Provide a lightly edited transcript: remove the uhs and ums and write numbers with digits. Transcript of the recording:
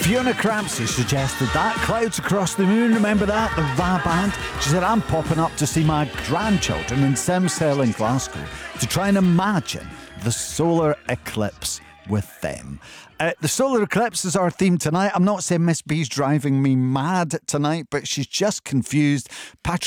Fiona Crampsey suggested that. Clouds Across the Moon, remember that? The VA Band. She said, I'm popping up to see my grandchildren in Simsell in Glasgow to try and imagine the solar eclipse with them. The solar eclipse is our theme tonight. I'm not saying Miss B's driving me mad tonight, but she's just confused. Patrick